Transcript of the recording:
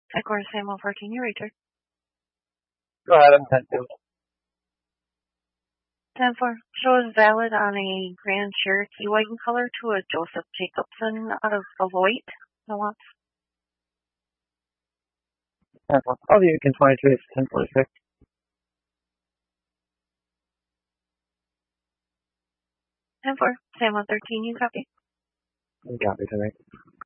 Equus Sam 114, you return. Go ahead, I'm 10-2. 10-4. Show is valid on a Grand Cherokee white in color to a Joseph Jacobson out of Beloit. No loss. 10-4. I'll be in 23, it's 10-46. 10-4. Sam 113, you copy. You got me tonight.